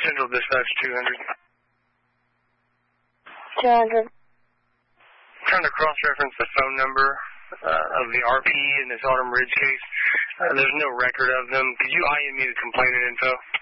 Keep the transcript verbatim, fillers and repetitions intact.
Central Dispatch two hundred. two hundred. I'm trying to cross-reference the phone number uh, of the R P in this Autumn Ridge case. Uh, there's no record of them. Could you I M me the complainant info?